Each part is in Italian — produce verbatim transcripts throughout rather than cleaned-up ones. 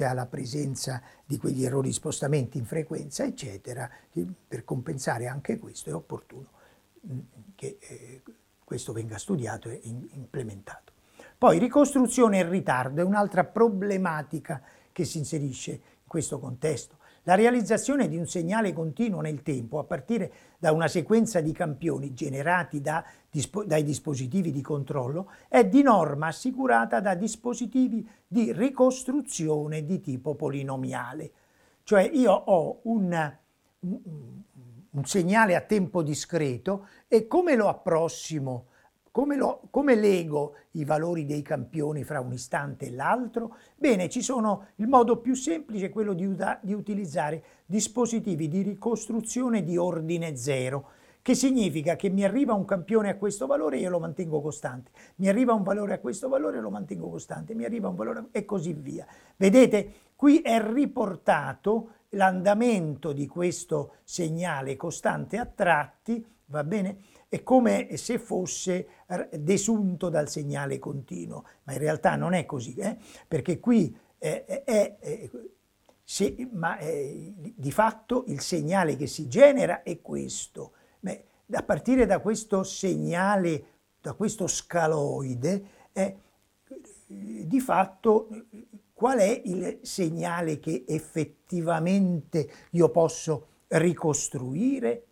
fronte alla presenza di quegli errori di spostamenti in frequenza, eccetera. Per compensare anche questo è opportuno che eh, questo venga studiato e implementato. Poi ricostruzione e ritardo è un'altra problematica che si inserisce in questo contesto. La realizzazione di un segnale continuo nel tempo a partire da una sequenza di campioni generati da, dispo, dai dispositivi di controllo è di norma assicurata da dispositivi di ricostruzione di tipo polinomiale. Cioè io ho un, un, un segnale a tempo discreto e come lo approssimo? Come, lo, come lego i valori dei campioni fra un istante e l'altro? Bene, ci sono, il modo più semplice è quello di, di utilizzare dispositivi di ricostruzione di ordine zero, che significa che mi arriva un campione a questo valore e io lo mantengo costante, mi arriva un valore a questo valore e lo mantengo costante, mi arriva un valore a... e così via. Vedete, qui è riportato l'andamento di questo segnale costante a tratti, va bene? È come se fosse desunto dal segnale continuo, ma in realtà non è così, eh? Perché qui eh, è, è, se, ma è, di fatto il segnale che si genera è questo. Beh, a partire da questo segnale, da questo scaloide, eh, di fatto qual è il segnale che effettivamente io posso ricostruire?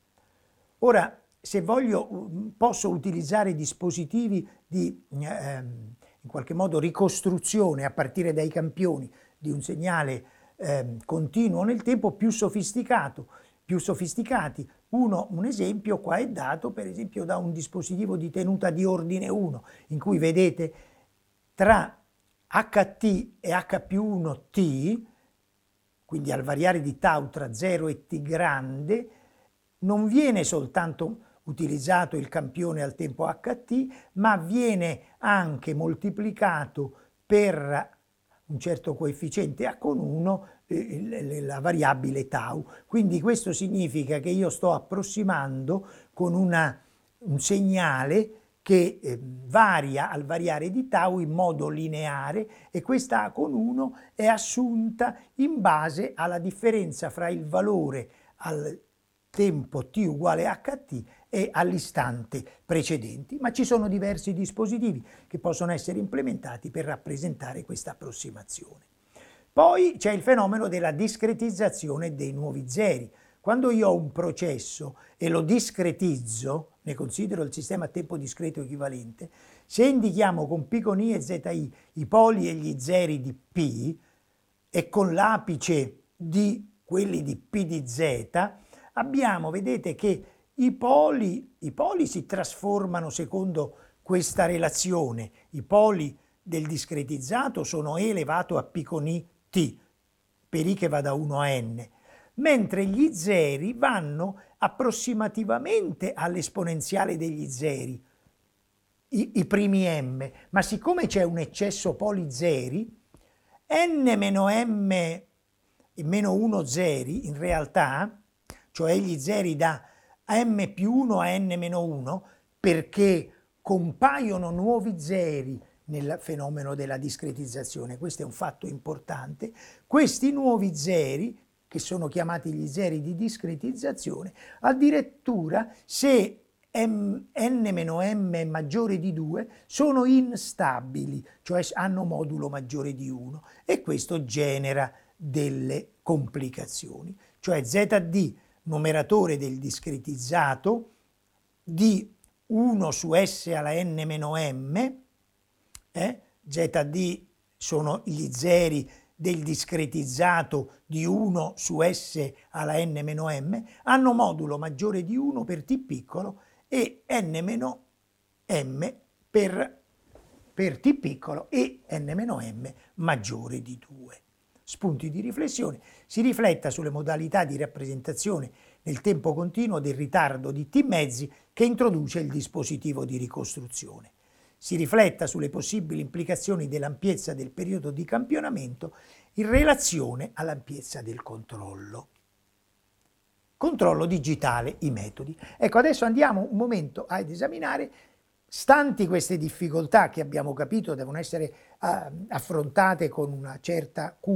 Ora, se voglio, posso utilizzare dispositivi di ehm, in qualche modo ricostruzione a partire dai campioni di un segnale ehm, continuo nel tempo più sofisticato, più sofisticati. Uno, un esempio qua è dato per esempio da un dispositivo di tenuta di ordine uno, in cui vedete tra H T e H più uno T, quindi al variare di tau tra zero e T grande, non viene soltanto utilizzato il campione al tempo H T, ma viene anche moltiplicato per un certo coefficiente A con uno eh, la variabile tau. Quindi questo significa che io sto approssimando con una, un segnale che eh, varia al variare di tau in modo lineare e questa A con uno è assunta in base alla differenza fra il valore al tempo t uguale ht e all'istante precedenti, ma ci sono diversi dispositivi che possono essere implementati per rappresentare questa approssimazione. Poi c'è il fenomeno della discretizzazione dei nuovi zeri. Quando io ho un processo e lo discretizzo, ne considero il sistema a tempo discreto equivalente, se indichiamo con P con I e Zi i poli e gli zeri di P e con l'apice di quelli di P di Z, abbiamo, vedete che i poli, i poli si trasformano secondo questa relazione. I poli del discretizzato sono E elevato a P con I T, per I che va da uno a N, mentre gli zeri vanno approssimativamente all'esponenziale degli zeri, i, i primi M, ma siccome c'è un eccesso poli zeri, N meno M meno uno zeri in realtà, cioè gli zeri da M più uno a N meno uno, perché compaiono nuovi zeri nel fenomeno della discretizzazione, questo è un fatto importante, questi nuovi zeri, che sono chiamati gli zeri di discretizzazione, addirittura se M, N meno M è maggiore di due, sono instabili, cioè hanno modulo maggiore di uno, e questo genera delle complicazioni, cioè Z D, numeratore del discretizzato, di uno su S alla N meno M, eh? Z D sono gli zeri del discretizzato di uno su S alla N meno M, hanno modulo maggiore di uno per T piccolo e N meno M per, per T piccolo e N meno M maggiore di due. Spunti di riflessione: si rifletta sulle modalità di rappresentazione nel tempo continuo del ritardo di T mezzi che introduce il dispositivo di ricostruzione. Si rifletta sulle possibili implicazioni dell'ampiezza del periodo di campionamento in relazione all'ampiezza del controllo. Controllo digitale, i metodi. Ecco, adesso andiamo un momento ad esaminare, stanti queste difficoltà che abbiamo capito devono essere uh, affrontate con una certa cura,